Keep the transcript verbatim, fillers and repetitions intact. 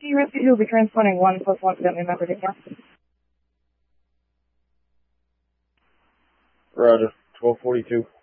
Whiskey Whiskey, you'll be transponding one plus one family member to camp. Roger, twelve forty-two.